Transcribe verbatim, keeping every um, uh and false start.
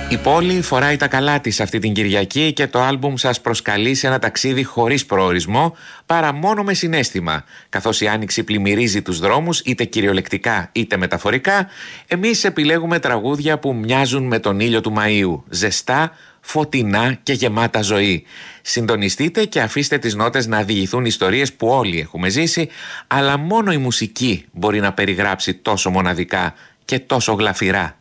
Η πόλη φοράει τα καλά της αυτή την Κυριακή και το άλμπουμ σας προσκαλεί σε ένα ταξίδι χωρίς προορισμό, παρά μόνο με συναίσθημα. Καθώς η άνοιξη πλημμυρίζει τους δρόμους, είτε κυριολεκτικά είτε μεταφορικά, εμείς επιλέγουμε τραγούδια που μοιάζουν με τον ήλιο του Μαΐου. Ζεστά, φωτεινά και γεμάτα ζωή. Συντονιστείτε και αφήστε τις νότες να διηγηθούν ιστορίες που όλοι έχουμε ζήσει, αλλά μόνο η μουσική μπορεί να περιγράψει τόσο μοναδικά και τόσο γλαφυρά